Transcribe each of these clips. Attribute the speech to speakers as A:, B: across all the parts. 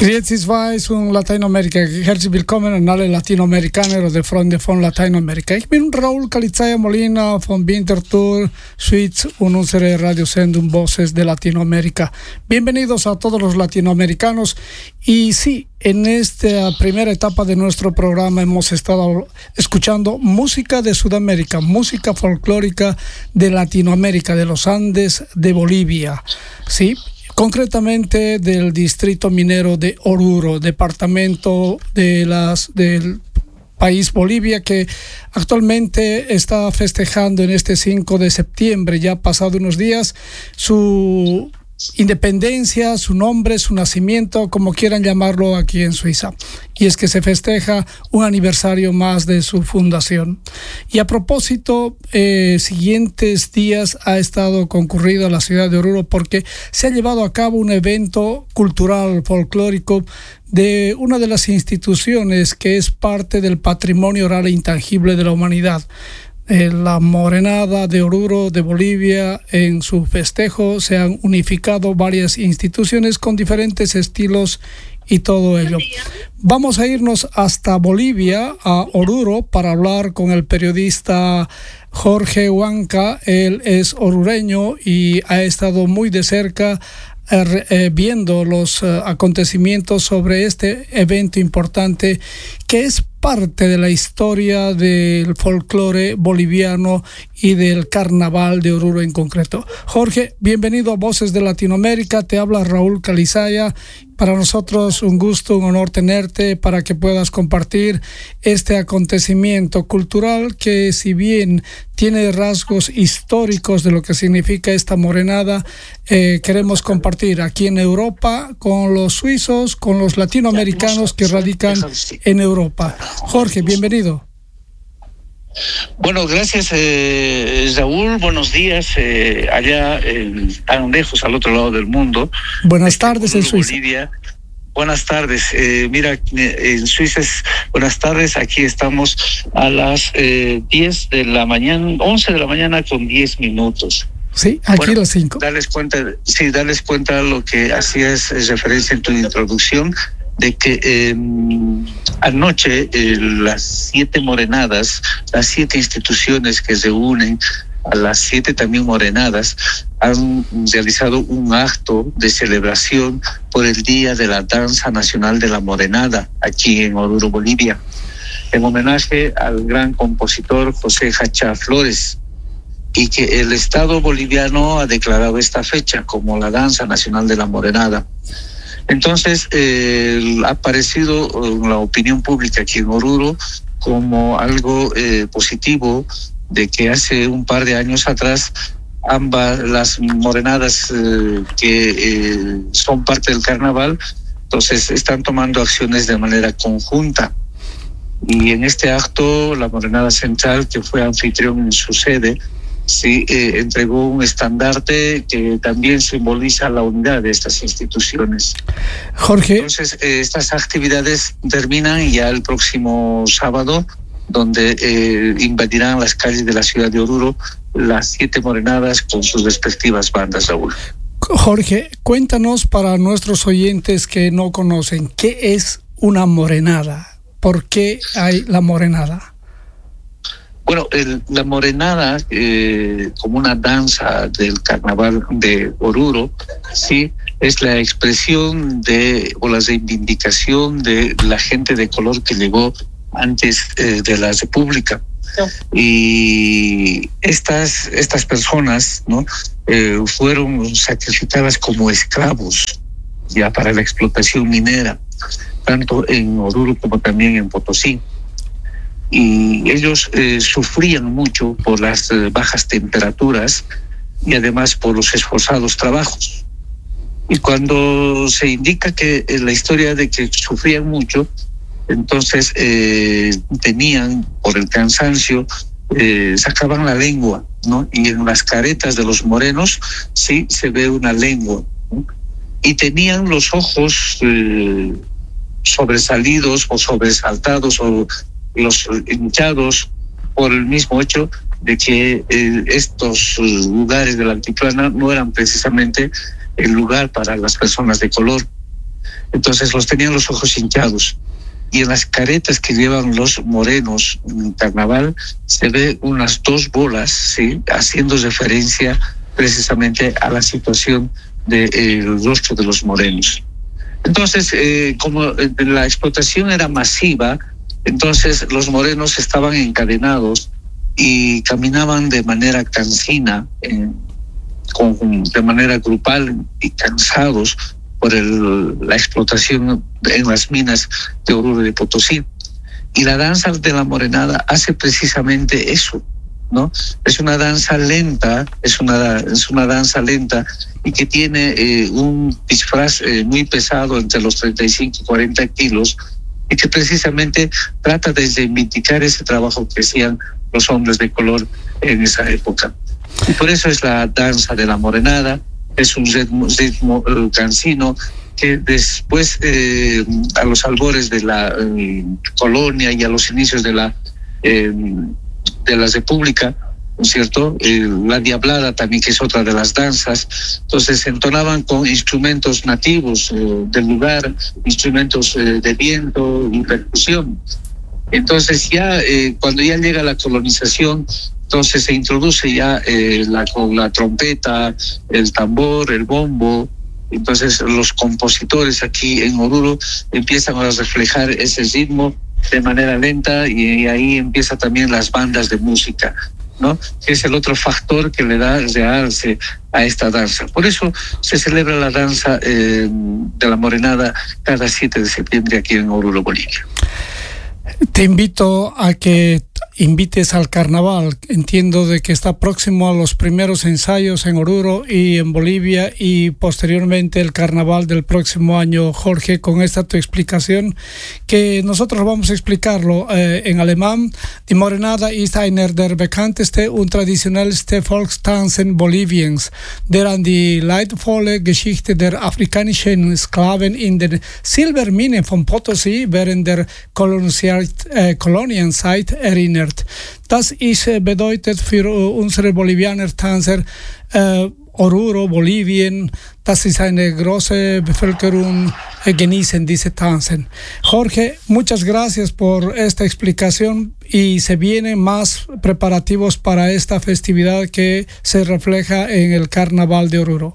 A: Grüezi Weiß und Lateinamerika. Herzlich willkommen an alle Latinamerikaner oder Freunde von Lateinamerika. Ich bin Raúl Calizaya Molina von Winterthur, Schweiz und unsere Radiosendung Voces de Latinoamérica. Bienvenidos a todos los latinoamericanos. Y sí, en esta primera etapa de nuestro programa hemos estado escuchando música de Sudamérica, música folclórica de Latinoamérica, de los Andes, de Bolivia. Sí, concretamente del distrito minero de Oruro, departamento del país Bolivia, que actualmente está festejando en este 5 de septiembre, ya pasado unos días, su independencia, su nombre, su nacimiento, como quieran llamarlo aquí en Suiza. Y es que se festeja un aniversario más de su fundación. Y a propósito, siguientes días ha estado concurrido a la ciudad de Oruro porque se ha llevado a cabo un evento cultural folclórico de una de las instituciones que es parte del patrimonio oral e intangible de la humanidad. La Morenada de Oruro de Bolivia. En su festejo se han unificado varias instituciones con diferentes estilos y todo ello. Vamos a irnos hasta Bolivia, a Oruro, para hablar con el periodista Jorge Huanca. Él es orureño y ha estado muy de cerca viendo los acontecimientos sobre este evento importante que es parte de la historia del folclore boliviano y del carnaval de Oruro en concreto. Jorge, bienvenido a Voces de Latinoamérica. Te habla Raúl Calizaya. Para nosotros un gusto, un honor tenerte para que puedas compartir este acontecimiento cultural que, si bien tiene rasgos históricos de lo que significa esta morenada, queremos compartir aquí en Europa con los suizos, con los latinoamericanos que radican en Europa. Jorge, bienvenido.
B: Bueno, gracias Raúl, buenos días allá tan lejos al otro lado del mundo.
A: Buenas tardes en Suiza.
B: Bolivia. Buenas tardes, mira, en Suiza buenas tardes, aquí estamos a las 10 de la mañana, 11 de la mañana con 10 minutos.
A: Sí, aquí las 5.
B: Darles cuenta lo que hacías referencia en tu introducción, de que anoche las 7 morenadas, las 7 instituciones que se unen a las 7 también morenadas, han realizado un acto de celebración por el Día de la Danza Nacional de la Morenada, aquí en Oruro, Bolivia, en homenaje al gran compositor José Hachá Flores, y que el Estado boliviano ha declarado esta fecha como la Danza Nacional de la Morenada. Entonces, ha aparecido en la opinión pública aquí en Oruro como algo positivo, de que hace un par de años atrás ambas las morenadas que son parte del carnaval, entonces están tomando acciones de manera conjunta. Y en este acto, la Morenada Central, que fue anfitrión en su sede, sí, entregó un estandarte que también simboliza la unidad de estas instituciones.
A: Jorge.
B: Entonces, estas actividades terminan ya el próximo sábado, donde invadirán las calles de la ciudad de Oruro las 7 morenadas con sus respectivas bandas, Raúl.
A: Jorge, cuéntanos para nuestros oyentes que no conocen, ¿qué es una morenada? ¿Por qué hay la morenada?
B: Bueno, la morenada, como una danza del carnaval de Oruro, sí, es la expresión o la reivindicación de la gente de color que llegó antes de la República. Y estas personas, ¿no?, fueron sacrificadas como esclavos ya para la explotación minera, tanto en Oruro como también en Potosí. Y ellos sufrían mucho por las bajas temperaturas y además por los esforzados trabajos. Y cuando se indica que la historia de que sufrían mucho, entonces tenían, por el cansancio, sacaban la lengua, ¿no? Y en las caretas de los morenos sí se ve una lengua, ¿no? Y tenían los ojos sobresalidos o sobresaltados o los hinchados por el mismo hecho de que estos lugares de la altiplana no eran precisamente el lugar para las personas de color. Entonces los tenían los ojos hinchados. Y en las caretas que llevan los morenos en el carnaval se ve unas 2 bolas, ¿sí?, haciendo referencia precisamente a la situación del rostro de los morenos. Entonces, como la explotación era masiva, entonces los morenos estaban encadenados y caminaban de manera cansina, de manera grupal y cansados por la explotación en las minas de Oruro de Potosí. Y la danza de la morenada hace precisamente eso, ¿no? Es una danza lenta, es una danza lenta y que tiene un disfraz muy pesado, entre los 35 y 40 kilos, y que precisamente trata de reivindicar ese trabajo que hacían los hombres de color en esa época. Y por eso es la danza de la morenada. Es un ritmo cansino que después, a los albores de la colonia y a los inicios de la República, ¿no es cierto? La diablada también, que es otra de las danzas. Entonces se entonaban con instrumentos nativos del lugar, instrumentos de viento y percusión. Entonces ya cuando ya llega la colonización, entonces se introduce ya la trompeta, el tambor, el bombo. Entonces los compositores aquí en Oruro empiezan a reflejar ese ritmo de manera lenta, y ahí empiezan también las bandas de música, ¿no? Que es el otro factor que le da realce a esta danza. Por eso se celebra la danza de la morenada cada 7 de septiembre aquí en Oruro, Bolivia.
A: Te invito a que invites al carnaval. Entiendo de que está próximo a los primeros ensayos en Oruro y en Bolivia, y posteriormente el carnaval del próximo año. Jorge, con esta tu explicación, que nosotros vamos a explicarlo en alemán. Die Morenada ist einer der bekannteste und traditionellste Volkstanzen Boliviens, der an die leidvolle Geschichte der afrikanischen Sklaven in den Silberminen von Potosí während der Kolonienzeit erinnert. Das ist bedeutet für unsere Bolivianer Tänzer Oruro, Bolivien, das ist eine große Bevölkerung, genießen diese Tanzen. Jorge, muchas gracias por esta explicación, y se vienen más preparativos para esta festividad que se refleja en el Carnaval de Oruro.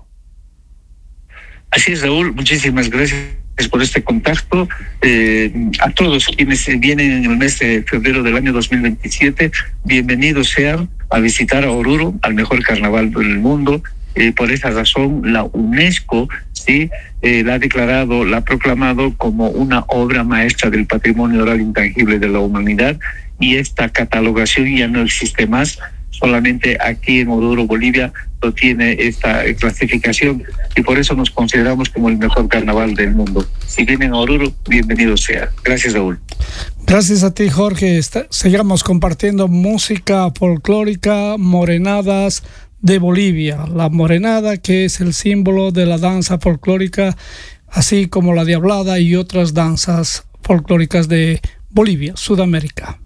B: Así es, Raúl, muchísimas gracias por este contacto. A todos quienes vienen en el mes de febrero del año 2027, bienvenidos sean a visitar a Oruro, al mejor carnaval del mundo. Por esa razón, la UNESCO la ha declarado, la ha proclamado como una obra maestra del patrimonio oral intangible de la humanidad, y esta catalogación ya no existe más. Solamente aquí en Oruro, Bolivia, lo tiene esta clasificación, y por eso nos consideramos como el mejor carnaval del mundo. Si vienen a Oruro, bienvenidos sea. Gracias, Raúl.
A: Gracias a ti, Jorge. Sigamos compartiendo música folclórica, morenadas de Bolivia. La morenada, que es el símbolo de la danza folclórica, así como la diablada y otras danzas folclóricas de Bolivia, Sudamérica.